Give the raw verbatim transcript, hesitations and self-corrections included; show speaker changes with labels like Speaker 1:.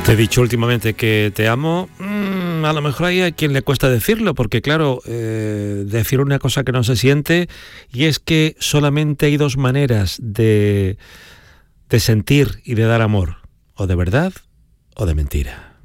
Speaker 1: Te he dicho últimamente que te amo. Mm, a lo mejor hay a quien le cuesta decirlo, porque claro, eh, decir una cosa que no se siente, y es que solamente hay dos maneras de, de sentir y de dar amor, o de verdad o de mentira.